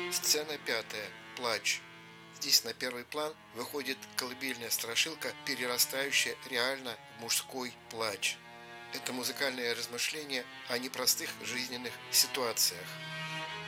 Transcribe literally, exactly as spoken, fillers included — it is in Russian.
Сцена пятая. Плач. Здесь на первый план выходит колыбельная страшилка, перерастающая реально в мужской плач. Это музыкальное размышление о непростых жизненных ситуациях.